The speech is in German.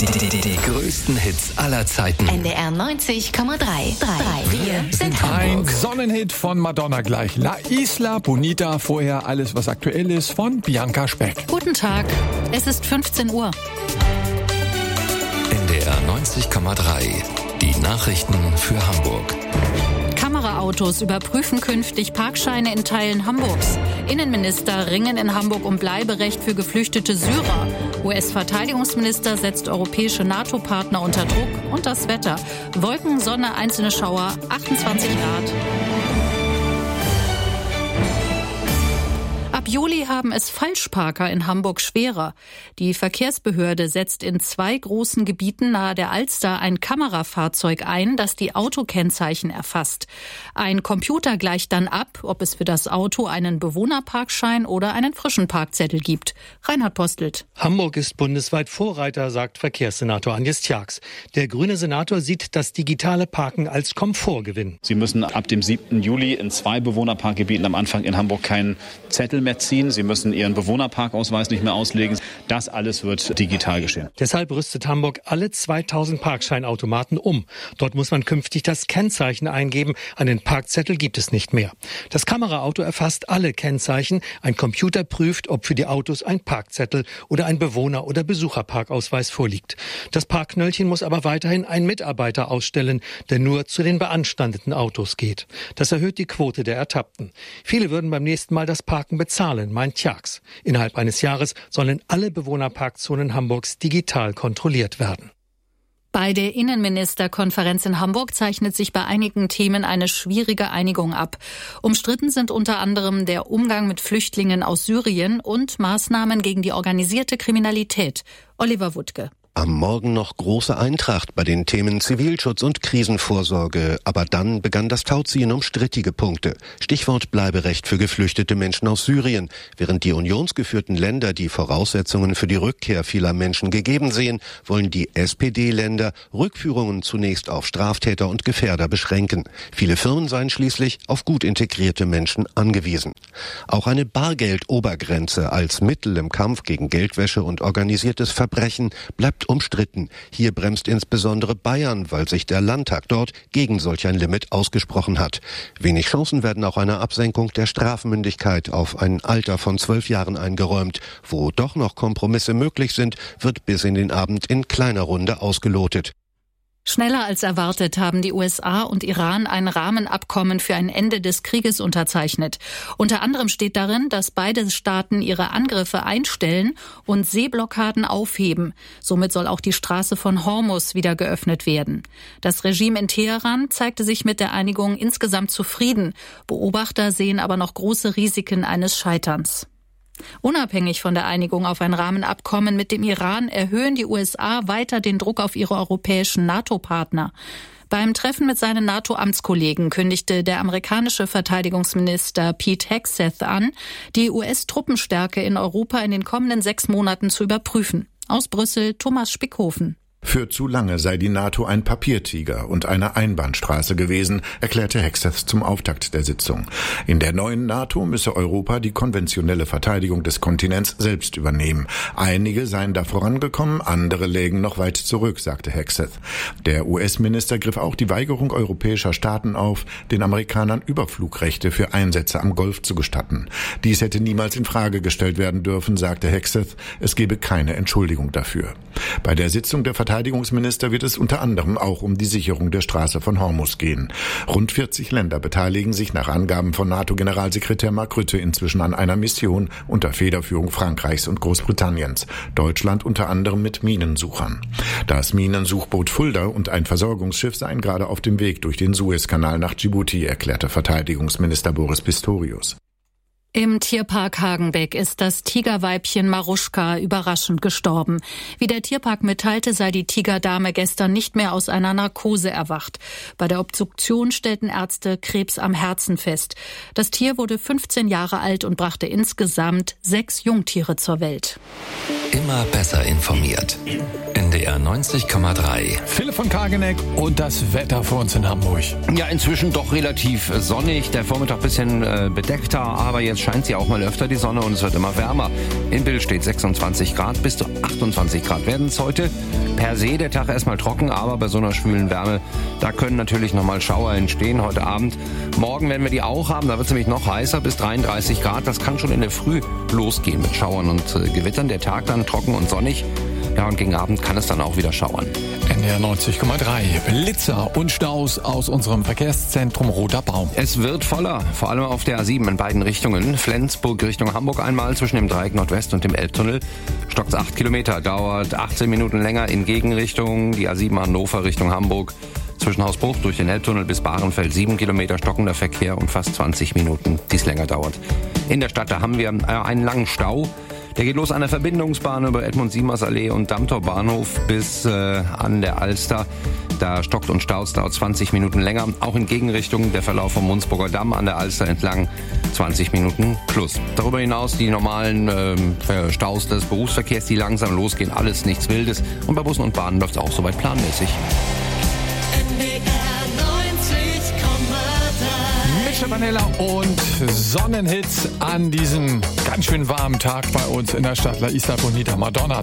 Die größten Hits aller Zeiten. NDR 90,3. Wir sind Ein Hamburg. Sonnenhit von Madonna gleich. La Isla Bonita, vorher alles, was aktuell ist, von Bianca Speck. Guten Tag, es ist 15 Uhr. NDR 90,3. Die Nachrichten für Hamburg. Kameraautos überprüfen künftig Parkscheine in Teilen Hamburgs. Innenminister ringen in Hamburg um Bleiberecht für geflüchtete Syrer. US-Verteidigungsminister setzt europäische NATO-Partner unter Druck. Und das Wetter. Wolken, Sonne, einzelne Schauer, 28 Grad. Ab Juli haben es Falschparker in Hamburg schwerer. Die Verkehrsbehörde setzt in 2 großen Gebieten nahe der Alster ein Kamerafahrzeug ein, das die Autokennzeichen erfasst. Ein Computer gleicht dann ab, ob es für das Auto einen Bewohnerparkschein oder einen frischen Parkzettel gibt. Reinhard Postelt. Hamburg ist bundesweit Vorreiter, sagt Verkehrssenator Agnes Tjax. Der grüne Senator sieht das digitale Parken als Komfortgewinn. Sie müssen ab dem 7. Juli in 2 Bewohnerparkgebieten am Anfang in Hamburg keinen Zettel mehr ziehen. Sie müssen Ihren Bewohnerparkausweis nicht mehr auslegen. Das alles wird digital geschehen. Deshalb rüstet Hamburg alle 2000 Parkscheinautomaten um. Dort muss man künftig das Kennzeichen eingeben. Einen Parkzettel gibt es nicht mehr. Das Kameraauto erfasst alle Kennzeichen. Ein Computer prüft, ob für die Autos ein Parkzettel oder ein Bewohner- oder Besucherparkausweis vorliegt. Das Parkknöllchen muss aber weiterhin ein Mitarbeiter ausstellen, der nur zu den beanstandeten Autos geht. Das erhöht die Quote der Ertappten. Viele würden beim nächsten Mal das Parken bezahlen, meint Tjax. Innerhalb eines Jahres sollen alle Bewohnerparkzonen Hamburgs digital kontrolliert werden. Bei der Innenministerkonferenz in Hamburg zeichnet sich bei einigen Themen eine schwierige Einigung ab. Umstritten sind unter anderem der Umgang mit Flüchtlingen aus Syrien und Maßnahmen gegen die organisierte Kriminalität. Oliver Wuttke. Am Morgen noch große Eintracht bei den Themen Zivilschutz und Krisenvorsorge. Aber dann begann das Tauziehen um strittige Punkte. Stichwort Bleiberecht für geflüchtete Menschen aus Syrien. Während die unionsgeführten Länder die Voraussetzungen für die Rückkehr vieler Menschen gegeben sehen, wollen die SPD-Länder Rückführungen zunächst auf Straftäter und Gefährder beschränken. Viele Firmen seien schließlich auf gut integrierte Menschen angewiesen. Auch eine Bargeldobergrenze als Mittel im Kampf gegen Geldwäsche und organisiertes Verbrechen bleibt umstritten. Hier bremst insbesondere Bayern, weil sich der Landtag dort gegen solch ein Limit ausgesprochen hat. Wenig Chancen werden auch einer Absenkung der Strafmündigkeit auf ein Alter von 12 Jahren eingeräumt. Wo doch noch Kompromisse möglich sind, wird bis in den Abend in kleiner Runde ausgelotet. Schneller als erwartet haben die USA und Iran ein Rahmenabkommen für ein Ende des Krieges unterzeichnet. Unter anderem steht darin, dass beide Staaten ihre Angriffe einstellen und Seeblockaden aufheben. Somit soll auch die Straße von Hormuz wieder geöffnet werden. Das Regime in Teheran zeigte sich mit der Einigung insgesamt zufrieden. Beobachter sehen aber noch große Risiken eines Scheiterns. Unabhängig von der Einigung auf ein Rahmenabkommen mit dem Iran erhöhen die USA weiter den Druck auf ihre europäischen NATO-Partner. Beim Treffen mit seinen NATO-Amtskollegen kündigte der amerikanische Verteidigungsminister Pete Hegseth an, die US-Truppenstärke in Europa in den kommenden 6 Monaten zu überprüfen. Aus Brüssel Thomas Spickhofen. Für zu lange sei die NATO ein Papiertiger und eine Einbahnstraße gewesen, erklärte Hegseth zum Auftakt der Sitzung. In der neuen NATO müsse Europa die konventionelle Verteidigung des Kontinents selbst übernehmen. Einige seien da vorangekommen, andere lägen noch weit zurück, sagte Hegseth. Der US-Minister griff auch die Weigerung europäischer Staaten auf, den Amerikanern Überflugrechte für Einsätze am Golf zu gestatten. Dies hätte niemals in Frage gestellt werden dürfen, sagte Hegseth. Es gebe keine Entschuldigung dafür. Bei der Sitzung der Verteidigungsminister wird es unter anderem auch um die Sicherung der Straße von Hormuz gehen. Rund 40 Länder beteiligen sich nach Angaben von NATO-Generalsekretär Mark Rutte inzwischen an einer Mission unter Federführung Frankreichs und Großbritanniens. Deutschland unter anderem mit Minensuchern. Das Minensuchboot Fulda und ein Versorgungsschiff seien gerade auf dem Weg durch den Suezkanal nach Djibouti, erklärte Verteidigungsminister Boris Pistorius. Im Tierpark Hagenbeck ist das Tigerweibchen Maruschka überraschend gestorben. Wie der Tierpark mitteilte, sei die Tigerdame gestern nicht mehr aus einer Narkose erwacht. Bei der Obduktion stellten Ärzte Krebs am Herzen fest. Das Tier wurde 15 Jahre alt und brachte insgesamt 6 Jungtiere zur Welt. Immer besser informiert. NDR 90,3. Philipp von Kageneck und das Wetter für uns in Hamburg. Ja, inzwischen doch relativ sonnig. Der Vormittag bisschen bedeckter, aber jetzt scheint sie auch mal öfter die Sonne und es wird immer wärmer. In Bild steht 26 Grad, bis zu 28 Grad werden es heute. Per se der Tag erstmal trocken, aber bei so einer schwülen Wärme, da können natürlich nochmal Schauer entstehen heute Abend. Morgen werden wir die auch haben, da wird es nämlich noch heißer, bis 33 Grad. Das kann schon in der Früh losgehen mit Schauern und Gewittern. Der Tag dann trocken und sonnig. Ja, und gegen Abend kann es dann auch wieder schauern. NDR 90,3. Blitzer und Staus aus unserem Verkehrszentrum Roter Baum. Es wird voller, vor allem auf der A7 in beiden Richtungen. Flensburg Richtung Hamburg einmal zwischen dem Dreieck Nordwest und dem Elbtunnel. Stockt 8 Kilometer, dauert 18 Minuten länger in Gegenrichtung. Die A7 Hannover Richtung Hamburg. Zwischen Hausbruch durch den Elbtunnel bis Bahrenfeld 7 Kilometer stockender Verkehr und fast 20 Minuten, die es länger dauert. In der Stadt, da haben wir einen langen Stau. Der geht los an der Verbindungsbahn über Edmund-Siemers-Allee und Dammtor-Bahnhof bis an der Alster. Da stockt und staut, dauert 20 Minuten länger. Auch in Gegenrichtung der Verlauf vom Munzburger Damm an der Alster entlang 20 Minuten plus. Darüber hinaus die normalen Staus des Berufsverkehrs, die langsam losgehen. Alles nichts Wildes. Und bei Bussen und Bahnen läuft es auch soweit planmäßig. Vanilla und Sonnenhits an diesem ganz schön warmen Tag bei uns in der Stadt La Isla Bonita. Madonna